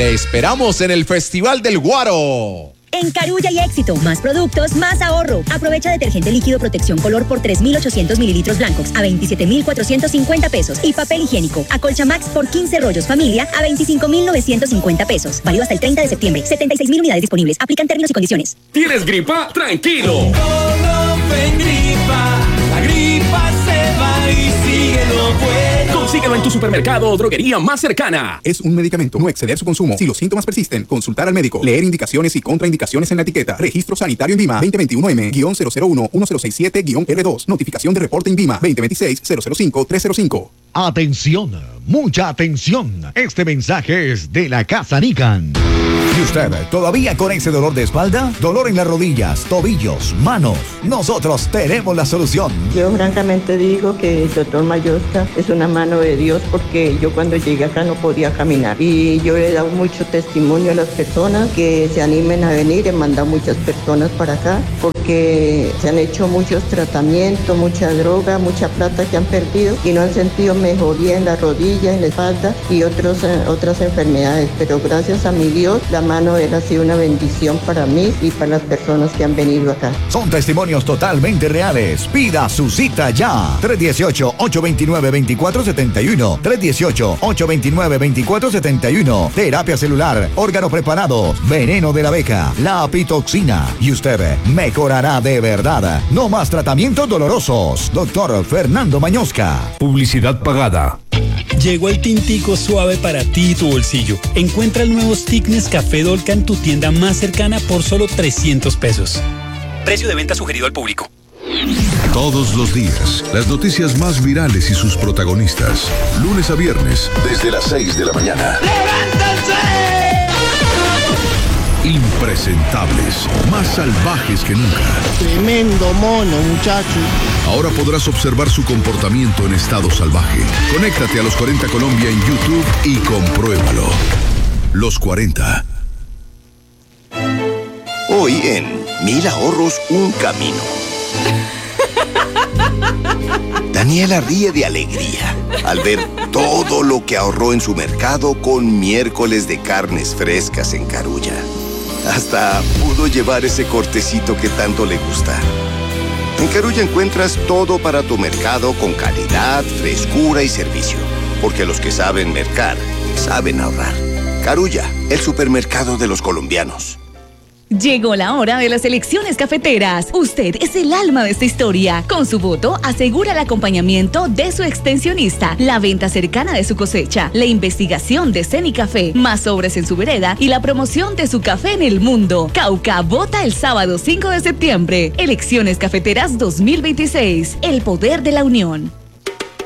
Te esperamos en el Festival del Guaro. En Carulla y Éxito, más productos, más ahorro. Aprovecha detergente líquido protección color por 3.800 mililitros blancos a 27.450 pesos. Y papel higiénico, Acolcha Max por 15 rollos familia a 25.950 pesos. Válido hasta el 30 de septiembre. 76.000 unidades disponibles. Aplican términos y condiciones. ¿Tienes gripa? Tranquilo. La gripa se va y sigue lo bueno. Consíguelo en tu supermercado o droguería más cercana. Es un medicamento. No exceder su consumo. Si los síntomas persisten, consultar al médico. Leer indicaciones y contraindicaciones en la etiqueta. Registro sanitario INVIMA 2021M-001-1067-R2. Notificación de reporte INVIMA 2026-005-305. Atención, mucha atención. Este mensaje es de la Casa Nican. ¿Y usted todavía con ese dolor de espalda? ¿Dolor en las rodillas, tobillos, manos? Nosotros tenemos la solución. Yo francamente digo que el doctor Mayosta es una mano de Dios, porque yo cuando llegué acá no podía caminar. Y yo he dado mucho testimonio a las personas que se animen a venir. He mandado muchas personas para acá porque se han hecho muchos tratamientos, mucha droga, mucha plata que han perdido y no han sentido mejoría en la rodilla, en la espalda y otras enfermedades. Pero gracias a mi Dios, la mano de él ha sido una bendición para mí y para las personas que han venido acá. Son testimonios totalmente reales. Pida su cita ya. 318-829-2471. 318-829-2471. Terapia celular, órganos preparados, veneno de la abeja, la apitoxina. Y usted mejorará de verdad. No más tratamientos dolorosos. Doctor Fernando Mañosca. Publicidad pagada. Llegó el tintico suave para ti y tu bolsillo. Encuentra el nuevo stick Nescafé Dolca en tu tienda más cercana por solo 300 pesos. Precio de venta sugerido al público. Todos los días, las noticias más virales y sus protagonistas. Lunes a viernes, desde las 6 de la mañana. ¡Levántense! Impresentables, más salvajes que nunca. Tremendo mono, muchacho. Ahora podrás observar su comportamiento en estado salvaje. Conéctate a Los 40 Colombia en YouTube y compruébalo. Los 40. Hoy en 1000 ahorros, un camino. Daniela ríe de alegría al ver todo lo que ahorró en su mercado con miércoles de carnes frescas en Carulla. Hasta pudo llevar ese cortecito que tanto le gusta. En Carulla encuentras todo para tu mercado con calidad, frescura y servicio. Porque los que saben mercar, saben ahorrar. Carulla, el supermercado de los colombianos. Llegó la hora de las elecciones cafeteras. Usted es el alma de esta historia. Con su voto asegura el acompañamiento de su extensionista, la venta cercana de su cosecha, la investigación de Cenicafé, más obras en su vereda y la promoción de su café en el mundo. Cauca vota el sábado 5 de septiembre. Elecciones cafeteras 2026. El poder de la unión.